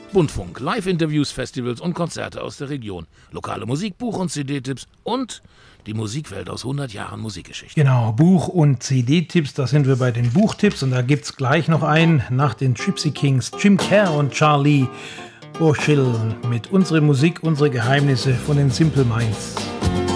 Buntfunk, Live-Interviews, Festivals und Konzerte aus der Region. Lokale Musik, Buch- und CD-Tipps und die Musikwelt aus 100 Jahren Musikgeschichte. Genau, Buch- und CD-Tipps, da sind wir bei den Buchtipps. Und da gibt's gleich noch einen nach den Gypsy Kings, Jim Kerr und Charlie Burchill mit Unsere Musik, unsere Geheimnisse von den Simple Minds.